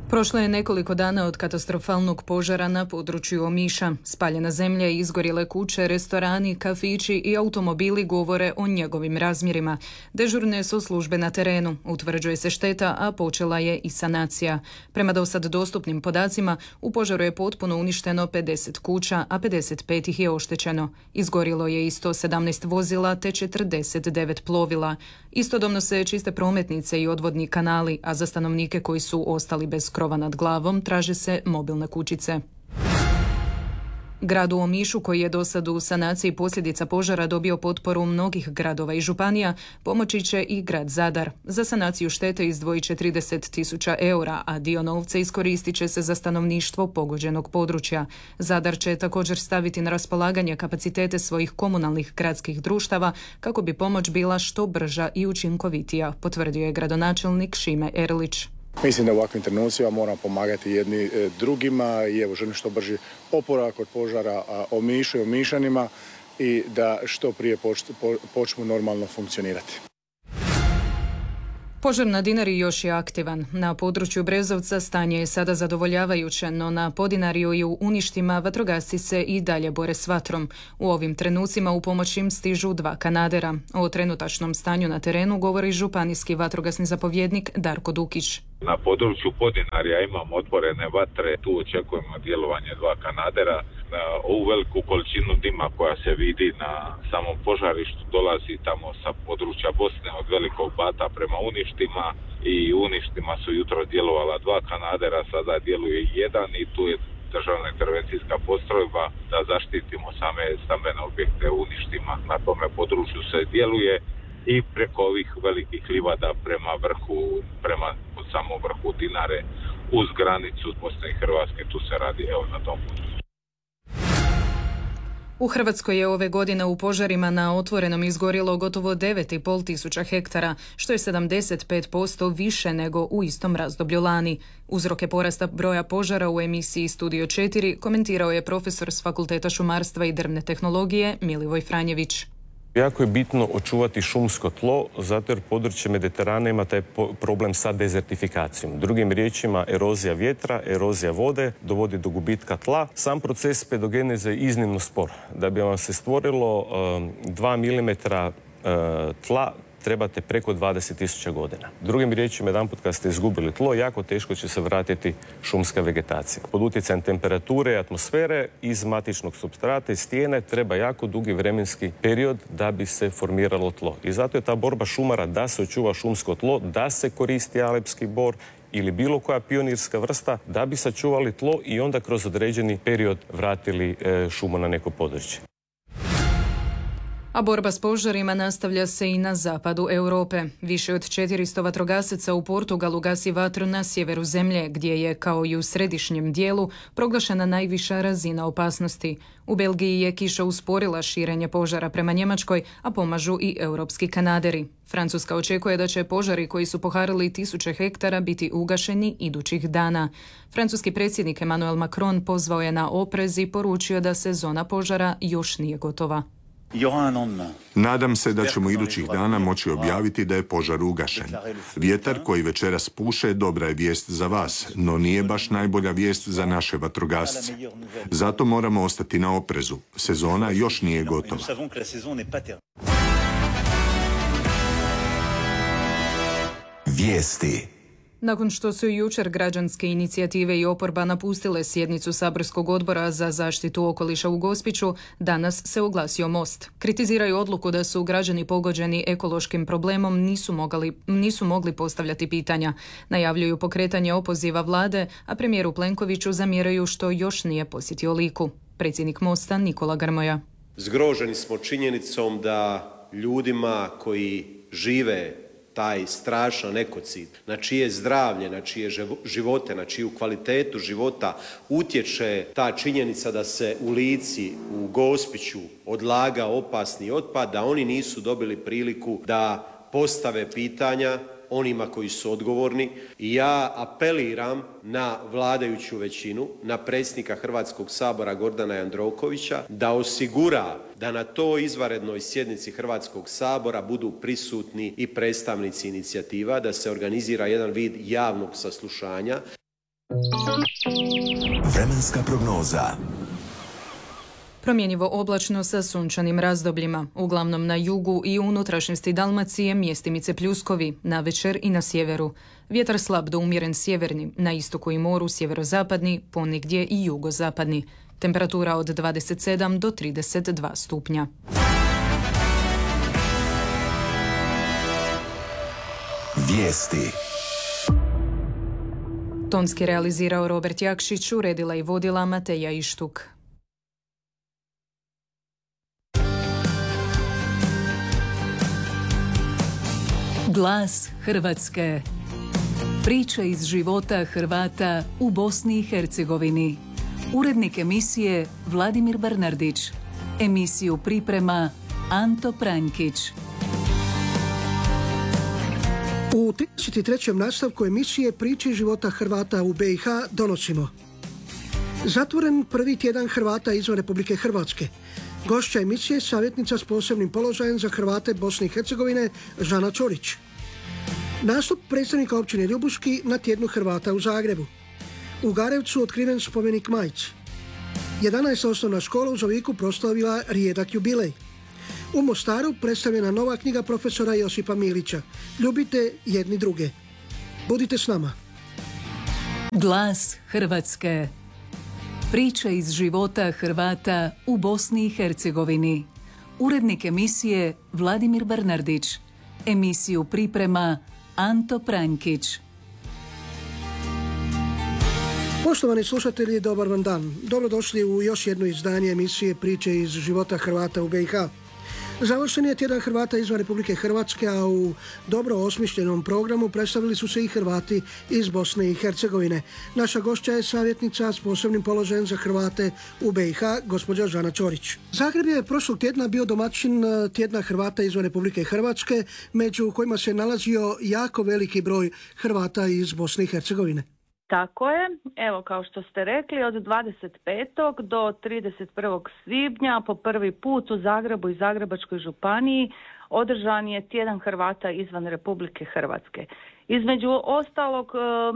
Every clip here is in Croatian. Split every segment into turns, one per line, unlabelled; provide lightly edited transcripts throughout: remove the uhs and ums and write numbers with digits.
Prošlo je nekoliko dana od katastrofalnog požara na području Omiša. Spaljena zemlja i izgorjele kuće, restorani, kafići i automobili govore o njegovim razmjerima. Dežurne su službe na terenu, utvrđuje se šteta, a počela je i sanacija. Prema dosad dostupnim podacima, u požaru je potpuno uništeno 50 kuća, a 55 ih je oštećeno. Izgorilo je i 117 vozila te 49 plovila. Istodobno se čiste prometnice i odvodni kanali, a za stanovnike koji su ostali bez krova nad glavom traže se mobilne kućice. Grad u Omišu, koji je dosad u sanaciji posljedica požara dobio potporu mnogih gradova i županija, pomoći će i grad Zadar. Za sanaciju štete izdvojit će 30.000 eura, a dio novca iskoristit će se za stanovništvo pogođenog područja. Zadar će također staviti na raspolaganje kapacitete svojih komunalnih gradskih društava kako bi pomoć bila što brža i učinkovitija, potvrdio je gradonačelnik Šime Erlić.
Mislim da u ovakvim trenucima moramo pomagati jedni drugima i evo želim što brži oporavak od požara Omišu i Omišanima i da što prije počnu normalno funkcionirati.
Požar na Dinari još je aktivan. Na području Brezovca stanje je sada zadovoljavajuće, no na Podinarju i u Uništima vatrogasci se i dalje bore s vatrom. U ovim trenucima u pomoć im stižu 2 kanadera. O trenutačnom stanju na terenu govori županijski vatrogasni zapovjednik Darko Dukić.
Na području Podinarja imamo otvorene vatre, tu očekujemo djelovanje 2 kanadera. Ovu veliku količinu dima koja se vidi na samom požarištu dolazi tamo sa područja Bosne od Velikog Bata prema Uništima i Uništima su jutro djelovala 2 kanadera, sada djeluje 1 i tu je državna intervencijska postrojba da zaštitimo same stambene objekte u Uništima. Na tome području se djeluje i preko ovih velikih livada prema vrhu, prema samom vrhu Dinare uz granicu Bosne i Hrvatske, tu se radi evo na tom području.
U Hrvatskoj je ove godine u požarima na otvorenom izgorjelo gotovo 9.500 hektara, što je 75% više nego u istom razdoblju lani. Uzroke porasta broja požara u emisiji Studio 4 komentirao je profesor s Fakulteta šumarstva i drvne tehnologije Milivoj Franjević.
Jako je bitno očuvati šumsko tlo, zato jer područje Mediterana ima taj problem sa dezertifikacijom. Drugim riječima, erozija vjetra, erozija vode dovodi do gubitka tla. Sam proces pedogeneze je iznimno spor. Da bi vam se stvorilo 2 mm tla, trebate preko 20.000 godina. Drugim riječima, jedanput kad ste izgubili tlo, jako teško će se vratiti šumska vegetacija. Pod utjecajem temperature i atmosfere iz matičnog supstrata i stijene treba jako dugi vremenski period da bi se formiralo tlo. I zato je ta borba šumara da se očuva šumsko tlo, da se koristi alepski bor ili bilo koja pionirska vrsta da bi sačuvali tlo i onda kroz određeni period vratili šumu na neko područje.
A borba s požarima nastavlja se i na zapadu Europe. Više od 400 vatrogasaca u Portugalu gasi vatru na sjeveru zemlje, gdje je, kao i u središnjem dijelu, proglašena najviša razina opasnosti. U Belgiji je kiša usporila širenje požara prema Njemačkoj, a pomažu i europski kanaderi. Francuska očekuje da će požari koji su poharili 1000 hektara biti ugašeni idućih dana. Francuski predsjednik Emmanuel Macron pozvao je na oprez i poručio da sezona požara još nije gotova.
Nadam se da ćemo idućih dana moći objaviti da je požar ugašen. Vjetar koji večeras puše dobra je vijest za vas, no nije baš najbolja vijest za naše vatrogasce. Zato moramo ostati na oprezu. Sezona još nije gotova.
Vijesti.
Nakon što su jučer građanske inicijative i oporba napustile sjednicu Saborskog odbora za zaštitu okoliša u Gospiću, danas se oglasio Most. Kritiziraju odluku da su građani pogođeni ekološkim problemom nisu mogli postavljati pitanja. Najavljuju pokretanje opoziva vlade, a premijeru Plenkoviću zamjeraju što još nije posjetio Liku. Predsjednik Mosta Nikola Grmoja.
Zgroženi smo činjenicom da ljudima koji žive taj strašan ekocid, na čije zdravlje, na čije živote, na čiju kvalitetu života utječe ta činjenica da se u Lici, u Gospiću odlaga opasni otpad, da oni nisu dobili priliku da postave pitanja onima koji su odgovorni. I ja apeliram na vladajuću većinu, na predsjednika Hrvatskog sabora Gordana Jandrokovića da osigura da na toj izvanrednoj sjednici Hrvatskog sabora budu prisutni i predstavnici inicijativa, da se organizira jedan vid javnog saslušanja.
Vremenska prognoza.
Promjenjivo oblačno sa sunčanim razdobljima, uglavnom na jugu i unutrašnjosti Dalmacije mjestimice pljuskovi, navečer i na sjeveru. Vjetar slab do umjeren sjeverni, na istoku i moru sjeverozapadni, ponegdje i jugozapadni. Temperatura od 27 do 32 stupnja.
Vijesti.
Tonski realizirao Robert Jakšić, uredila i vodila Mateja Ištuk.
Glas Hrvatske. Priče iz života Hrvata u Bosni i Hercegovini. Urednik emisije Vladimir Bernardić. Emisiju priprema Anto Prankić.
U 33. nastavku emisije Priče života Hrvata u BiH donosimo: zatvoren prvi tjedan Hrvata izvan Republike Hrvatske. Gošća emisije savjetnica s posebnim položajem za Hrvate Bosne i Hercegovine Žana Čorić. Nastup predstavnika općine Ljubuški na tjednu Hrvata u Zagrebu. U Garevcu otkriven spomenik Majci. 11. osnovna škola u Zoviku proslavila rijedak jubilej. U Mostaru predstavljena nova knjiga profesora Josipa Milića. Ljubite jedni druge. Budite s nama.
Glas Hrvatske. Priče iz života Hrvata u Bosni i Hercegovini. Urednik emisije Vladimir Bernardić. Emisiju priprema Anto Prankić.
Poštovani slušatelji, dobar vam dan. Dobrodošli u još jedno izdanje emisije Priče iz života Hrvata u BiH. Završen je tjedan Hrvata izvan Republike Hrvatske, a u dobro osmišljenom programu predstavili su se i Hrvati iz Bosne i Hercegovine. Naša gošća je savjetnica s posebnim položajem za Hrvate u BiH, gospođa Žana Čorić. Zagreb je prošlog tjedna bio domaćin tjedna Hrvata izvan Republike Hrvatske, među kojima se nalazio jako veliki broj Hrvata iz Bosne i Hercegovine.
Tako je, evo kao što ste rekli, od 25. do 31. svibnja po prvi put u Zagrebu i Zagrebačkoj županiji održan je tjedan Hrvata izvan Republike Hrvatske. Između ostalog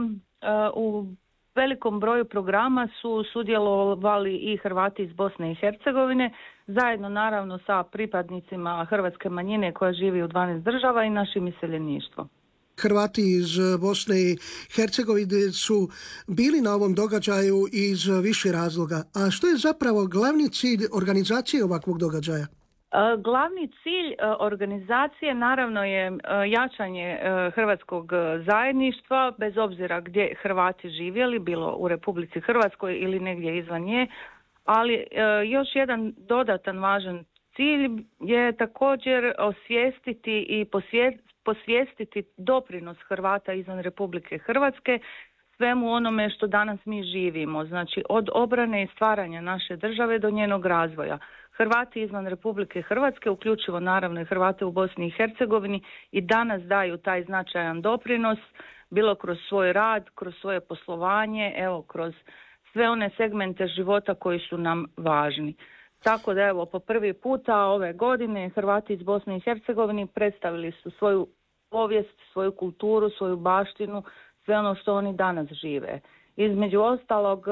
u velikom broju programa su sudjelovali i Hrvati iz Bosne i Hercegovine, zajedno naravno sa pripadnicima hrvatske manjine koja živi u 12 država i našim iseljeništvom.
Hrvati iz Bosne i Hercegovine su bili na ovom događaju iz više razloga. A što je zapravo glavni cilj organizacije ovakvog događaja?
Glavni cilj organizacije naravno je jačanje hrvatskog zajedništva, bez obzira gdje Hrvati živjeli, bilo u Republici Hrvatskoj ili negdje izvan nje, ali još jedan dodatan važan cilj je također osvijestiti i posvijestiti doprinos Hrvata izvan Republike Hrvatske svemu onome što danas mi živimo, znači od obrane i stvaranja naše države do njenog razvoja. Hrvati izvan Republike Hrvatske, uključivo naravno i Hrvate u Bosni i Hercegovini, i danas daju taj značajan doprinos, bilo kroz svoj rad, kroz svoje poslovanje, evo kroz sve one segmente života koji su nam važni. Tako da evo po prvi puta ove godine Hrvati iz Bosne i Hercegovine predstavili su svoju povijest, svoju kulturu, svoju baštinu, sve ono što oni danas žive. Između ostalog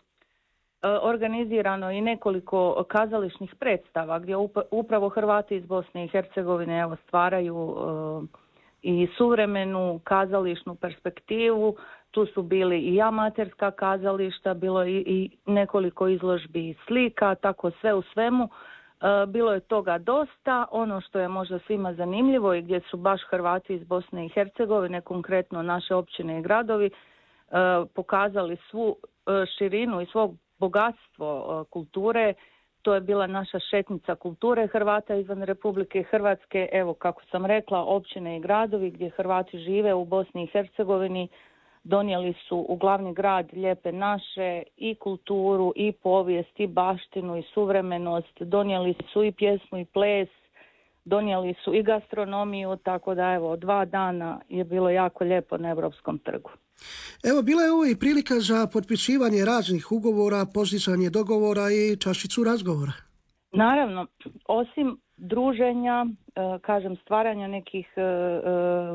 organizirano i nekoliko kazališnih predstava gdje upravo Hrvati iz Bosne i Hercegovine evo stvaraju i suvremenu kazališnu perspektivu. Tu su bili i amaterska kazališta, bilo i nekoliko izložbi i slika, tako sve u svemu. Bilo je toga dosta. Ono što je možda svima zanimljivo i gdje su baš Hrvati iz Bosne i Hercegovine, konkretno naše općine i gradovi, pokazali svu širinu i svog bogatstvo kulture. To je bila naša šetnica kulture Hrvata izvan Republike Hrvatske. Evo, kako sam rekla, općine i gradovi gdje Hrvati žive u Bosni i Hercegovini donijeli su u glavni grad lijepe naše i kulturu i povijest i baštinu i suvremenost. Donijeli su i pjesmu i ples, donijeli su i gastronomiju, tako da evo 2 dana je bilo jako lijepo na Europskom trgu.
Evo, bila je ovo i prilika za potpisivanje raznih ugovora, postizanje dogovora i čašicu razgovora.
Naravno, osim druženja, kažem stvaranja nekih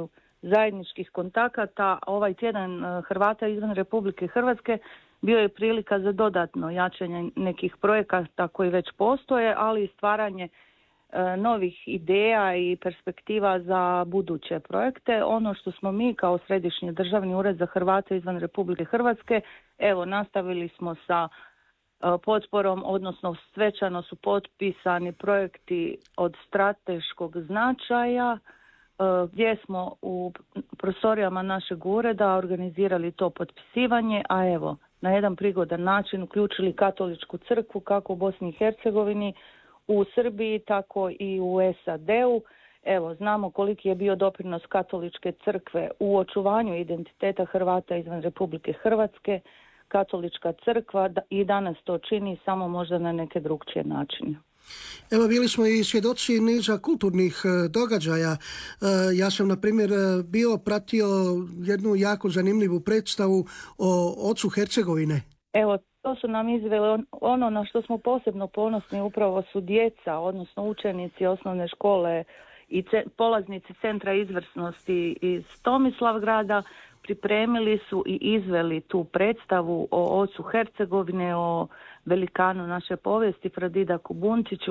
zajedničkih kontakata. Ovaj tjedan Hrvata izvan Republike Hrvatske bio je prilika za dodatno jačanje nekih projekata koji već postoje, ali i stvaranje novih ideja i perspektiva za buduće projekte. Ono što smo mi kao Središnji državni ured za Hrvate izvan Republike Hrvatske, evo, nastavili smo sa potporom, odnosno svečano su potpisani projekti od strateškog značaja, gdje smo u prostorijama našeg ureda organizirali to potpisivanje, a evo, na jedan prigodan način uključili Katoličku crkvu kako u Bosni i Hercegovini, u Srbiji, tako i u SAD-u. Evo, znamo koliki je bio doprinos Katoličke crkve u očuvanju identiteta Hrvata izvan Republike Hrvatske. Katolička crkva i danas to čini, samo možda na neke drugčije načine.
Evo, bili smo i svjedoci niza kulturnih događaja. Ja sam, na primjer, pratio jednu jako zanimljivu predstavu o ocu Hercegovine.
Evo, to su nam izveli ono na što smo posebno ponosni, upravo su djeca, odnosno učenici osnovne škole i polaznici Centra izvrsnosti iz Tomislavgrada. Pripremili su i izveli tu predstavu o ocu Hercegovine, o velikanu naše povijesti Fradidaku Bunčiću,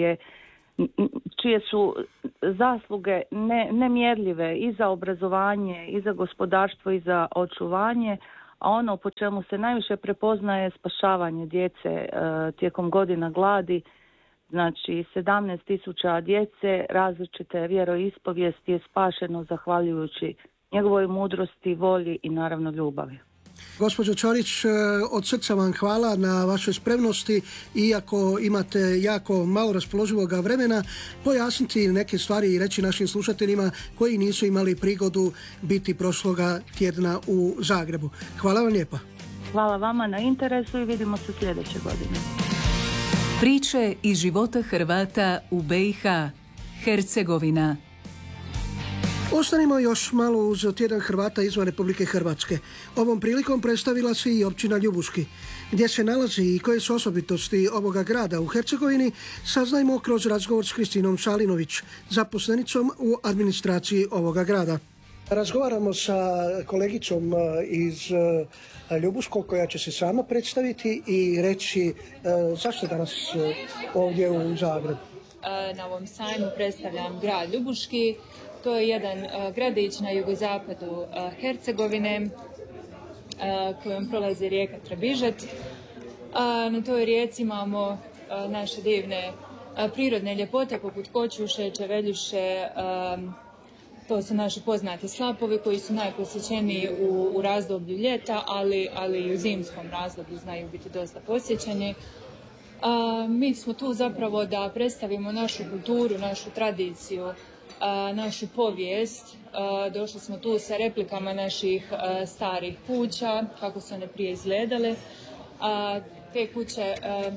čije su zasluge nemjerljive i za obrazovanje, i za gospodarstvo, i za očuvanje, a ono po čemu se najviše prepoznaje spašavanje djece tijekom godina gladi. Znači, 17.000 djece različite vjeroispovijesti je spašeno zahvaljujući njegovoj mudrosti, volji i naravno ljubavi.
Gospođo Ćorić, od srca vam hvala na vašoj spremnosti, iako imate jako malo raspoloživog vremena, pojasniti neke stvari i reći našim slušateljima koji nisu imali prigodu biti prošloga tjedna u Zagrebu. Hvala vam lijepa.
Hvala vama na interesu i vidimo se sljedeće godine.
Priče iz života Hrvata u BiH, Hercegovina.
Ostanimo još malo uz tjedan Hrvata izvan Republike Hrvatske. Ovom prilikom predstavila se i općina Ljubuški. Gdje se nalazi i koje su osobitosti ovoga grada u Hercegovini, saznajmo kroz razgovor s Kristinom Šalinović, zaposlenicom u administraciji ovoga grada. Razgovaramo sa kolegicom iz Ljubuškog koja će se sama predstaviti i reći zašto danas ovdje u Zagrebu.
Na ovom sajmu predstavljam grad Ljubuški. To je jedan gradić na jugozapadu Hercegovine kojom prolazi rijeka Trebižet. Na toj rijeci imamo naše divne prirodne ljepote poput Koćuše, Čeveljuše. To su naši poznati slapovi koji su najposjećeniji u razdoblju ljeta, ali i u zimskom razdoblju znaju biti dosta posjećeni. Mi smo tu zapravo da predstavimo našu kulturu, našu tradiciju, našu povijest. Došli smo tu sa replikama naših starih kuća, kako su one prije izgledale. Te kuće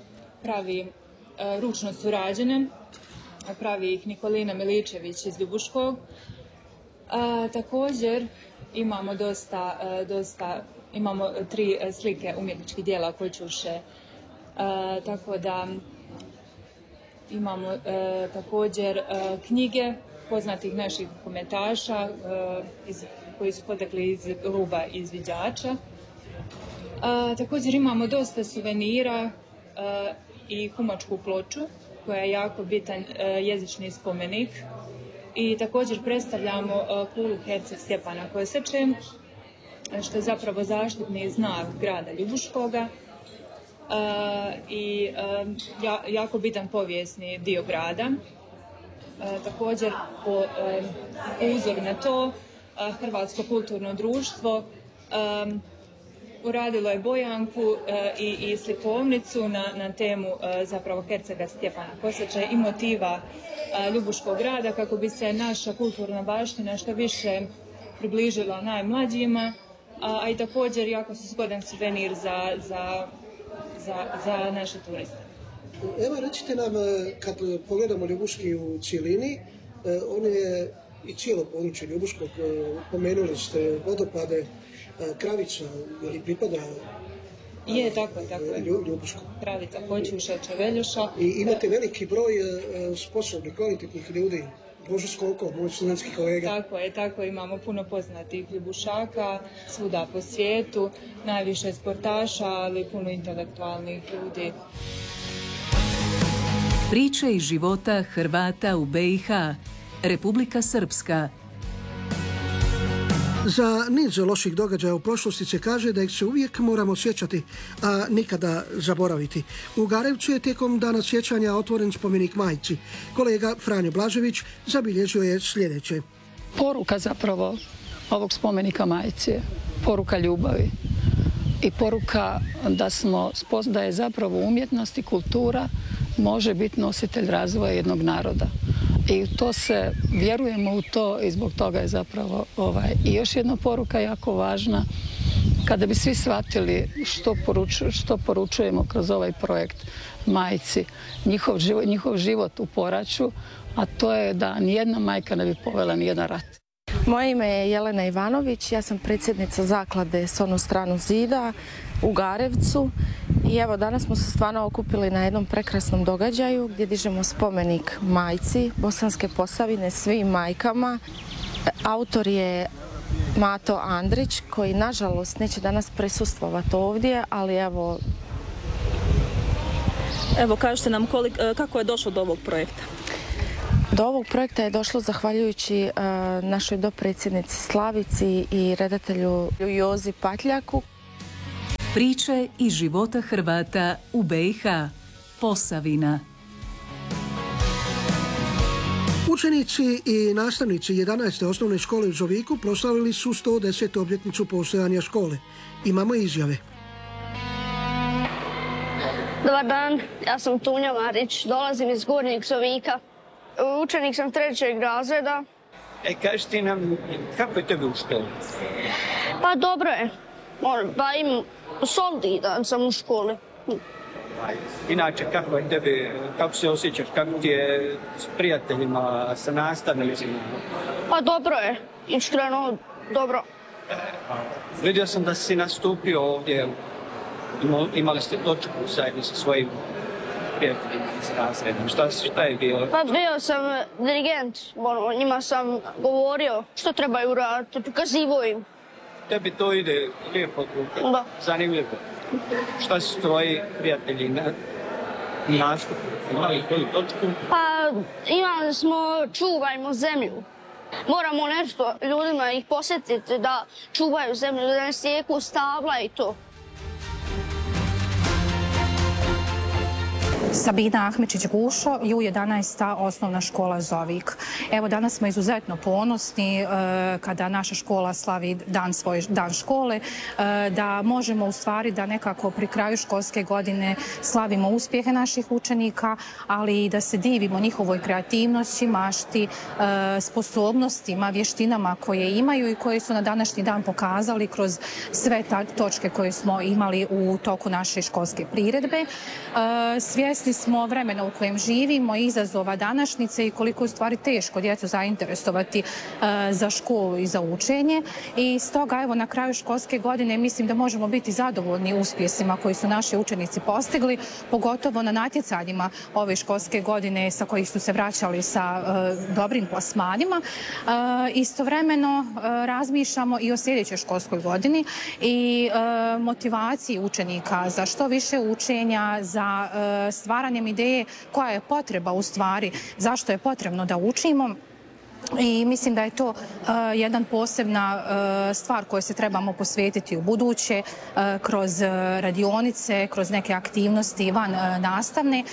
ručno su rađene, pravi ih Nikolina Miličević iz Ljubuškog. Također imamo imamo 3 slike umjetničkih dijela Koćuše, tako da imamo također knjige poznatih naših komentaša koji su potekli iz Luba izviđača. Također imamo dosta suvenira i humačku ploču koja je jako bitan jezični spomenik. I također predstavljamo kulu Herceg Stjepana Koseče, što je zapravo zaštitni znak grada Ljubuškoga i jako bitan povijesni dio grada. Također, po uzoru na to, Hrvatsko kulturno društvo uradilo je bojanku i slikovnicu na temu zapravo Hercega Stjepana Koseče i motiva Ljubuškog grada kako bi se naša kulturna baština što više približila najmlađima, a i također jako su zgodan suvenir za naše turiste.
Evo, recite nam, kad pogledamo Ljubuški u cijelini, on je i cijelo područje Ljubuškog, pomenuli ste vodopade, Kravica, ili pripada
tako je.
Ljubuško.
Kravica, Koćuša, Čeveljuša.
I imate veliki broj sposobnih, kvalitetnih ljudi Božo Skoko, moj studentski kolega.
Tako imamo puno poznatih ljubušaka svuda po svijetu, najviše sportaša, ali puno intelektualnih ljudi.
Priče iz života Hrvata u BiH, Republika Srpska.
Za niz loših događaja u prošlosti se kaže da ih se uvijek moramo sjećati, a nikada zaboraviti. U Garevcu je tijekom dana sjećanja otvoren spomenik majci. Kolega Franjo Blažević zabilježio je sljedeće.
Poruka zapravo ovog spomenika majci je poruka ljubavi i poruka da je zapravo umjetnost i kultura može biti nositelj razvoja jednog naroda. I to se, vjerujemo u to i zbog toga je zapravo I još jedna poruka jako važna, kada bi svi shvatili što poručujemo kroz ovaj projekt majci, njihov život u poraću, a to je da nijedna majka ne bi povela nijedan rat.
Moje ime je Jelena Ivanović, ja sam predsjednica zaklade S onu stranu zida u Garevcu i evo danas smo se stvarno okupili na jednom prekrasnom događaju gdje dižemo spomenik majci Bosanske Posavine, svim majkama. Autor je Mato Andrić koji nažalost neće danas prisustvovati ovdje, ali evo...
Evo kažete nam kako je došlo do ovog projekta?
Do ovog projekta je došlo zahvaljujući našoj dopredsjednici Slavici i redatelju Jozi Patljaku.
Priče iz života Hrvata u BiH, Posavina.
Učenici i nastavnici 11. osnovne škole u Zoviku proslavili su 110. obljetnicu postojanja škole. Imamo izjave.
Dobar dan, ja sam Tunja Marić, dolazim iz Gornjeg Zovika. Učenik sam 3. razreda.
Kaži ti nam, kako je tebi u školi?
Pa dobro je. Solidan sam u školi.
Inače, kako je tebi, kako se osjećaš, kako ti je s prijateljima, sa nastavnicima?
Pa dobro je, iskreno dobro.
Vidio sam da si nastupio ovdje, imali ste točku zajedno sa svojim prijateljima iz razreda. Šta je bilo?
Pa bio sam dirigent, njima sam govorio što trebaju raditi, pokazivo im.
Tebi to ide lijepo,
da.
Zanimljivo. Šta su tvoji prijatelji na nastupu? Imali koju točku?
Pa imali smo čuvajmo zemlju. Moramo nešto ljudima ih posjetiti da čuvaju zemlju, da ne sjeku stabla i to.
Sabina Ahmečić-Gušo i U11. osnovna škola Zovik. Evo danas smo izuzetno ponosni kada naša škola slavi dan škole, da možemo u stvari da nekako pri kraju školske godine slavimo uspjehe naših učenika, ali i da se divimo njihovoj kreativnosti, mašti, sposobnostima, vještinama koje imaju i koje su na današnji dan pokazali kroz sve točke koje smo imali u toku naše školske priredbe. Svjesni smo vremena u kojem živimo, izazova današnjice i koliko je u stvari teško djecu zainteresovati za školu i za učenje. I stoga evo na kraju školske godine mislim da možemo biti zadovoljni uspjesima koji su naši učenici postigli, pogotovo na natjecanjima ove školske godine sa kojih su se vraćali sa dobrim plasmanima. Istovremeno razmišljamo i o sljedećoj školskoj godini i motivaciji učenika za što više učenja, za stvaranjem ideje koja je potreba u stvari, zašto je potrebno da učimo. I mislim da je to jedna posebna stvar kojoj se trebamo posvetiti u buduće kroz radionice, kroz neke aktivnosti van nastavne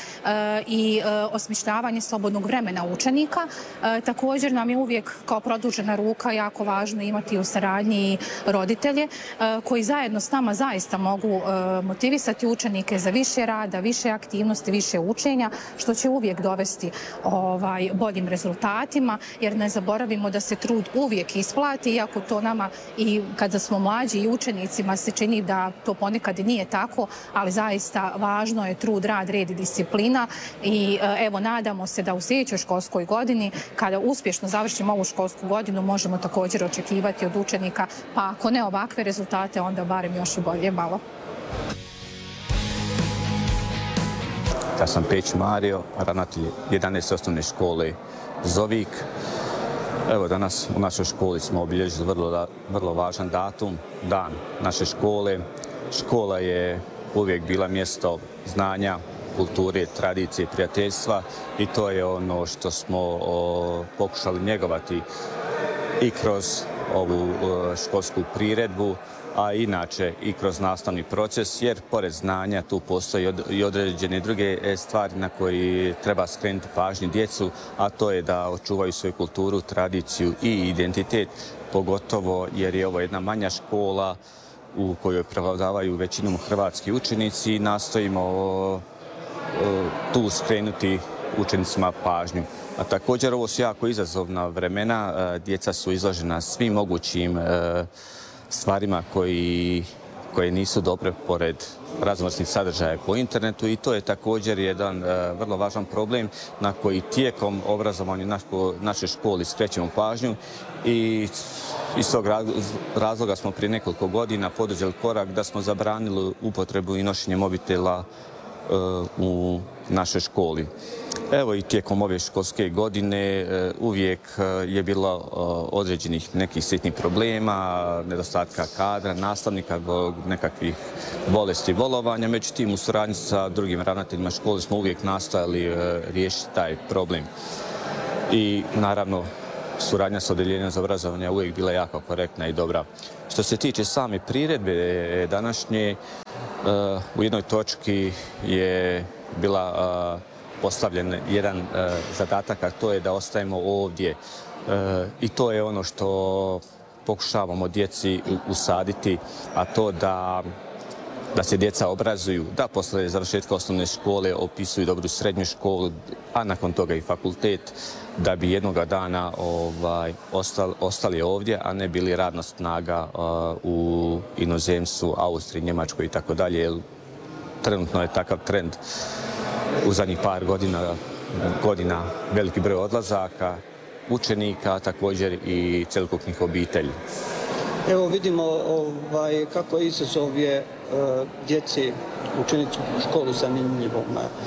i osmišljavanje slobodnog vremena učenika. Također nam je uvijek kao produžena ruka jako važno imati u saradnji i roditelje koji zajedno s nama zaista mogu motivisati učenike za više rada, više aktivnosti, više učenja, što će uvijek dovesti boljim rezultatima, jer ne zaboravimo da se trud uvijek isplati, iako to nama i kada smo mlađi i učenicima se čini da to ponekad i nije tako, ali zaista važno je trud, rad, red i disciplina i evo nadamo se da u sljedećoj školskoj godini, kada uspješno završimo ovu školsku godinu, možemo također očekivati od učenika, pa ako ne ovakve rezultate, onda barem još i bolje malo.
Ja sam Peć Mario, ravnatelj 11. osnovne škole Zovik. Evo, danas u našoj školi smo obilježili vrlo važan datum, dan naše škole. Škola je uvijek bila mjesto znanja, kulture, tradicije, prijateljstva i to je ono što smo pokušali njegovati i kroz ovu školsku priredbu, a inače i kroz nastavni proces, jer pored znanja tu postoji i određene druge stvari na koji treba skrenuti pažnju djecu, a to je da očuvaju svoju kulturu, tradiciju i identitet, pogotovo jer je ovo jedna manja škola u kojoj prevladavaju većinom hrvatski učenici i nastojimo tu skrenuti učenicima pažnju. A također ovo su jako izazovna vremena, djeca su izložena svim mogućim stvarima koje nisu dobre pored raznovrsnih sadržaja po internetu i to je također jedan vrlo važan problem na koji tijekom obrazovanja naše škole skrećemo pažnju i iz tog razloga smo prije nekoliko godina poduzeli korak da smo zabranili upotrebu i nošenje mobitela u našoj školi. Evo i tijekom ove školske godine uvijek je bilo određenih nekih sitnih problema, nedostatka kadra, nastavnika, nekakvih bolesti i bolovanja. Međutim, u suradnji sa drugim ravnateljima škole smo uvijek nastojali riješiti taj problem. I naravno, suradnja sa Odeljenjem za obrazovanje je uvijek bila jako korektna i dobra. Što se tiče same priredbe današnje, u jednoj točki je bila postavljen jedan zadatak, a to je da ostajemo ovdje. I to je ono što pokušavamo djeci usaditi, a to da se djeca obrazuju, da posle završetka osnovne škole opisuju dobru srednju školu, a nakon toga i fakultet, da bi jednoga dana ostali ovdje, a ne bili radna snaga u inozemstvu, Austriji, Njemačkoj i tako dalje, jer trenutno je takav trend u zadnjih par godina veliki broj odlazaka, učenika, također i cjelokupnih obitelji.
Evo vidimo kako izazov je djeci učenici u školu zanimljivo.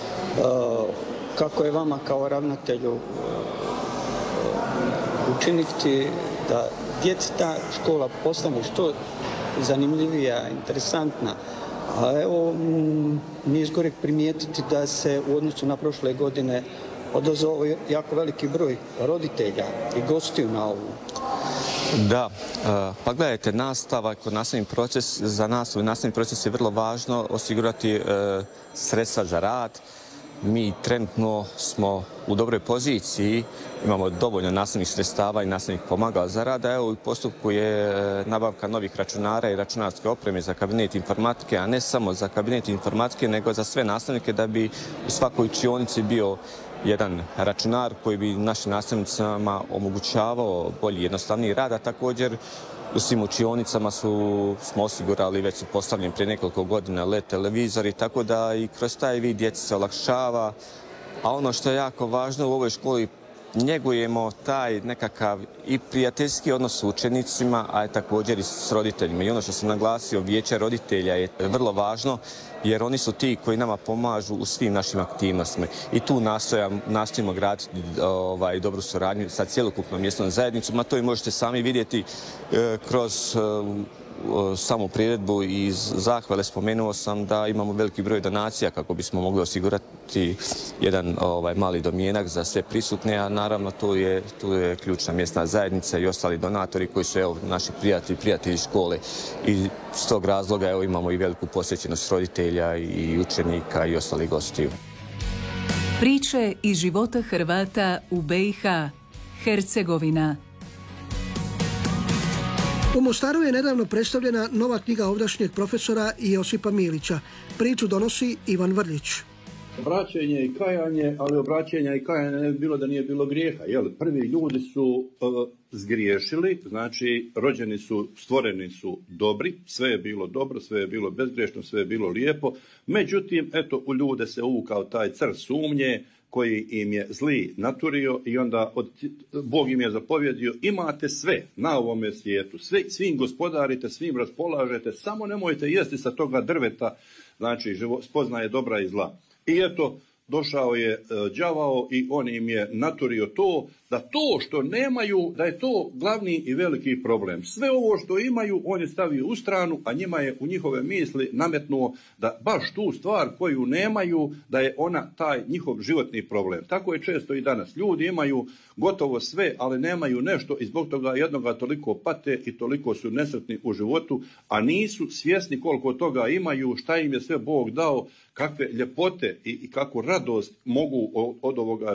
Kako je vama kao ravnatelju učiniti da djeci ta škola postane što zanimljivija, interesantna. A evo, nije zgoreg primijetiti da se u odnosu na prošle godine odazvao jako veliki broj roditelja i gostiju na ovu.
Da, pa gledajte, nastavak, nastavni proces, za nastavu i nastavni proces je vrlo važno osigurati sredstva za rad. Mi trenutno smo u dobroj poziciji, imamo dovoljno nastavnih sredstava i nastavnih pomagala za rad, a evo u postupku je nabavka novih računara i računarske opreme za kabinet informatike, a ne samo za kabinet informatike, nego za sve nastavnike da bi u svakoj učionici bio jedan računar koji bi našim nastavnicama omogućavao bolji i jednostavniji rad, a također u svim učionicama smo osigurali, već su postavljeni prije nekoliko godina LED televizori, tako da i kroz taj vid djeci se olakšava. A ono što je jako važno u ovoj školi, njegujemo taj nekakav i prijateljski odnos s učenicima, a također i s roditeljima. I ono što sam naglasio, vijeće roditelja je vrlo važno, jer oni su ti koji nama pomažu u svim našim aktivnostima. I tu nastojimo graditi dobru suradnju sa cjelokupnom mjesnom zajednicom, a to i možete sami vidjeti kroz samu priredbu. Iz zahvale spomenuo sam da imamo veliki broj donacija kako bismo mogli osigurati jedan mali domjenak za sve prisutne, a naravno tu je ključna mjesna zajednica i ostali donatori koji su naši prijatelji škole. I s tog razloga imamo i veliku posjećenost roditelja i učenika i ostalih gostiju.
Priče iz života Hrvata u BiH, Hercegovina.
U Mostaru je nedavno predstavljena nova knjiga ovdašnjeg profesora Josipa Milića. Priču donosi Ivan Vrljić.
Vraćanje i kajanje, ali obraćenja i kajanja ne bi bilo da nije bilo grijeha. Prvi ljudi su zgriješili, znači rođeni su, stvoreni su dobri, sve je bilo dobro, sve je bilo bezgriješno, sve je bilo lijepo. Međutim, u ljude se uvukao taj crv sumnje koji im je zli naturio i onda Bog im je zapovjedio: imate sve na ovome svijetu, svim gospodarite, svim raspolažete, samo nemojte jesti sa toga drveta, znači spoznaje dobra i zla. I došao je đavao i on im je naturio to, da to što nemaju, da je to glavni i veliki problem. Sve ovo što imaju, on je stavio u stranu, a njima je u njihove misli nametnuo da baš tu stvar koju nemaju, da je ona taj njihov životni problem. Tako je često i danas. Ljudi imaju gotovo sve, ali nemaju nešto i zbog toga jednoga toliko pate i toliko su nesretni u životu, a nisu svjesni koliko toga imaju, šta im je sve Bog dao, kakve ljepote i kakvu radost mogu od ovoga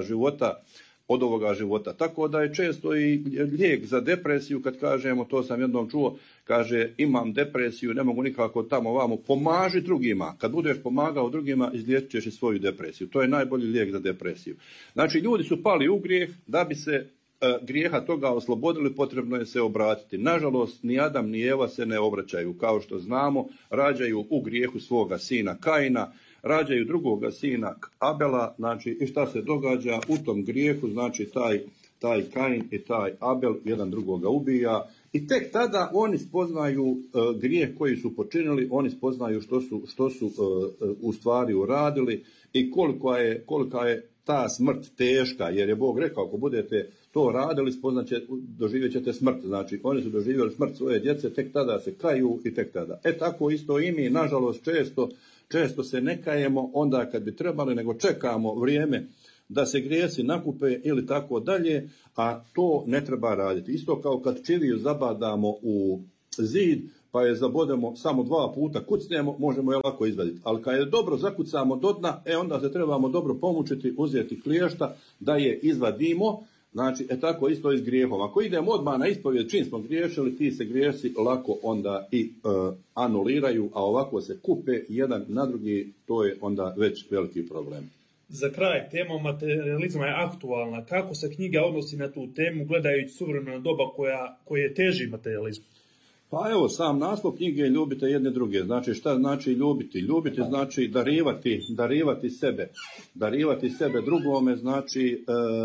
života. Tako da je često i lijek za depresiju, kad kažemo, to sam jednom čuo, kaže imam depresiju, ne mogu nikako tamo vamo, pomaži drugima. Kad budeš pomagao drugima, izliječit ćeš i svoju depresiju. To je najbolji lijek za depresiju. Znači, ljudi su pali u grijeh, da bi se grijeha toga oslobodili, potrebno je se obratiti. Nažalost, ni Adam ni Eva se ne obraćaju. Kao što znamo, rađaju u grijehu svoga sina Kaina, rađaju drugoga sina Abela, znači i šta se događa u tom grijehu, znači taj Kain i taj Abel jedan drugoga ubija i tek tada oni spoznaju grijeh koji su počinili, oni spoznaju što su u stvari uradili i kolika je ta smrt teška, jer je Bog rekao ako budete to radili, doživjet ćete smrt. Znači, oni su doživjeli smrt svoje djece, tek tada se kaju i tek tada. Tako isto i mi, nažalost, često se ne kajemo onda kad bi trebali, nego čekamo vrijeme da se grijesi nakupe ili tako dalje, a to ne treba raditi. Isto kao kad čiviju zabadamo u zid, pa je zabodemo samo 2 puta, kucnemo, možemo je lako izvaditi. Ali kad je dobro zakucamo do dna, onda se trebamo dobro pomučiti, uzeti kliješta da je izvadimo. Znači, tako isto i s grijehom. Ako idemo odmah na ispovjed čim smo griješili, ti se grijesi lako onda i anuliraju, a ovako se kupe jedan na drugi, to je onda već veliki problem.
Za kraj, tema materializma je aktualna. Kako se knjiga odnosi na tu temu, gledajući suvremeno doba koje teži materializmu?
Pa evo, sam naslov knjige je Ljubite jedne druge. Znači, šta znači ljubiti? Ljubiti znači darivati sebe. Darivati sebe drugome znači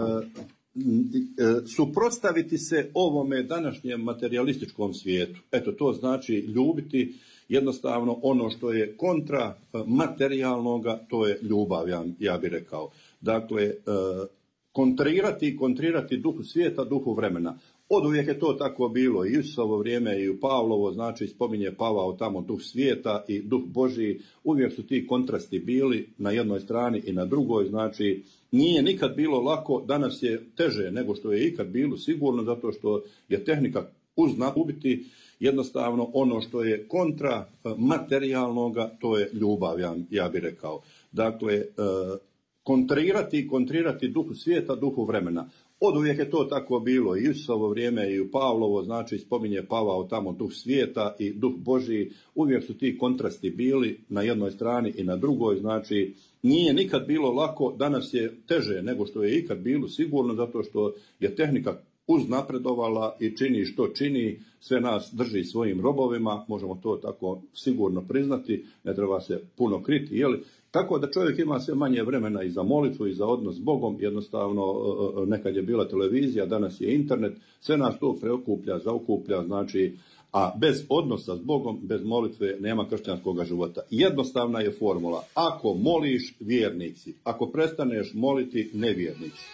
suprotstaviti se ovome današnjem materijalističkom svijetu. Eto, to znači ljubiti jednostavno ono što je kontra materijalnoga, to je ljubav, ja bih rekao. Dakle, kontrirati duhu svijeta, duhu vremena. Oduvijek je to tako bilo i u Isusovo vrijeme i u Pavlovo, znači spominje Pavao tamo duh svijeta i duh Božji, uvijek su ti kontrasti bili na jednoj strani i na drugoj, znači nije nikad bilo lako, danas je teže nego što je ikad bilo, sigurno zato što je tehnika ubiti jednostavno ono što je kontra materijalnoga, to je ljubav, ja bih rekao. Dakle, kontrirati duhu svijeta, duhu vremena. Oduvijek je to tako bilo i u Isusovo vrijeme i u Pavlovo, znači spominje Pavao tamo duh svijeta i duh Božji, uvijek su ti kontrasti bili na jednoj strani i na drugoj, znači nije nikad bilo lako, danas je teže nego što je ikad bilo, sigurno zato što je tehnika uznapredovala i čini što čini, sve nas drži svojim robovima, možemo to tako sigurno priznati, ne treba se puno kriti, jeli? Tako da čovjek ima sve manje vremena i za molitvu i za odnos s Bogom, jednostavno nekad je bila televizija, danas je internet, sve nas to zaokuplja, znači, a bez odnosa s Bogom, bez molitve nema kršćanskog života. Jednostavna je formula, ako moliš, vjernik si, ako prestaneš moliti, nevjernik si.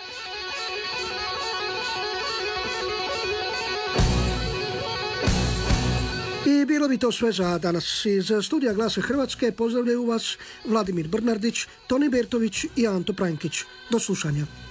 I bilo bi to sve za danas. Iz studija Glasa Hrvatske pozdravljaju vas Vladimir Brnardić, Toni Bertović i Anto Pranjkić. Do slušanja.